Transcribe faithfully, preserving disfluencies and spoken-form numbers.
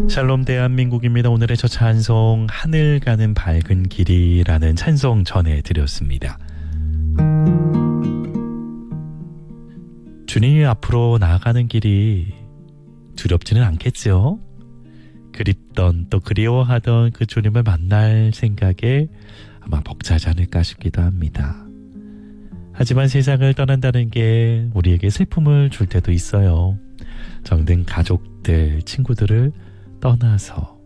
샬롬 대한민국입니다. 오늘의 첫 찬송 하늘 가는 밝은 길이라는 찬송 전해드렸습니다. 주님이 앞으로 나아가는 길이 두렵지는 않겠죠? 그립던 또 그리워하던 그 주님을 만날 생각에 아마 벅차지 않을까 싶기도 합니다. 하지만 세상을 떠난다는 게 우리에게 슬픔을 줄 때도 있어요. 정든 가족들, 친구들을 떠나서